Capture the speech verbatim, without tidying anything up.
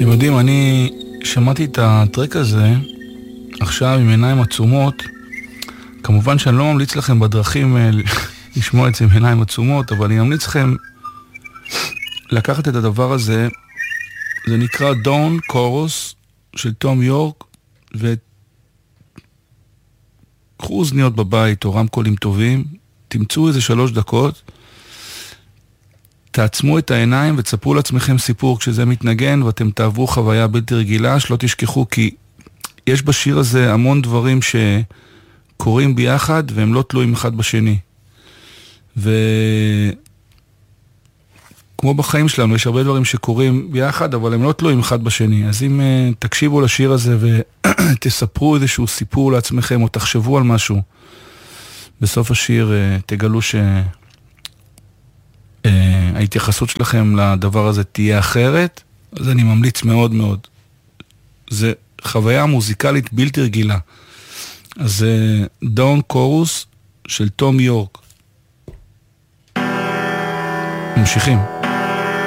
אתם יודעים, אני שמעתי את הטרק הזה עכשיו עם עיניים עצומות. כמובן שאני לא ממליץ לכם בדרכים לשמוע את זה עם עיניים עצומות, אבל אני ממליץ לכם לקחת את הדבר הזה. זה נקרא דון קורוס של תום יורק, וקחו אוזניות בבית או רמקולים טובים, תמצאו איזה שלוש דקות, תעצמו את העיניים ותספרו לעצמכם סיפור כשזה מתנגן, ואתם תעברו חוויה בלתי רגילה, שלא תשכחו, כי יש בשיר הזה המון דברים שקורים ביחד והם לא תלויים אחד בשני. וכמו בחיים שלנו, יש הרבה דברים שקורים ביחד, אבל הם לא תלויים אחד בשני. אז אם uh, תקשיבו לשיר הזה ותספרו איזשהו סיפור לעצמכם, או תחשבו על משהו, בסוף השיר uh, תגלו ש... Uh, ההתייחסות שלכם לדבר הזה תהיה אחרת, אז אני ממליץ מאוד מאוד. זה חוויה מוזיקלית בלתי רגילה. אז דון קורוס של תום יורק. ממשיכים.